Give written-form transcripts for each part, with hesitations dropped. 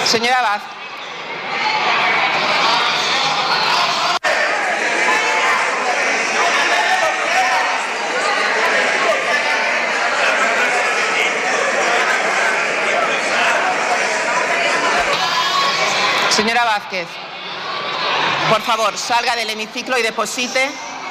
Señora Vázquez. Señora Vázquez, por favor, salga del hemiciclo y deposite.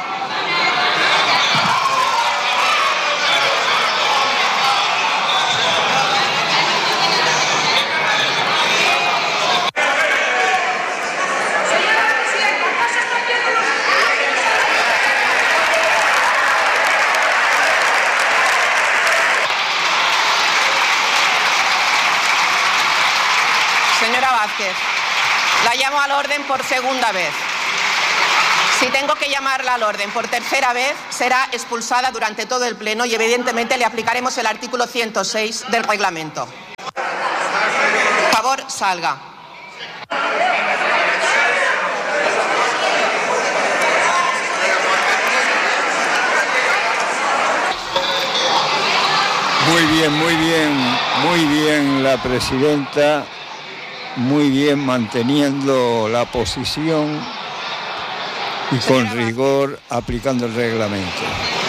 Señora Vázquez, la llamo al orden por segunda vez. Si tengo que llamarla al orden por tercera vez, será expulsada durante todo el pleno y evidentemente le aplicaremos el artículo 106 del reglamento. Por favor, salga. Muy bien la presidenta, muy bien manteniendo la posición y con rigor aplicando el reglamento.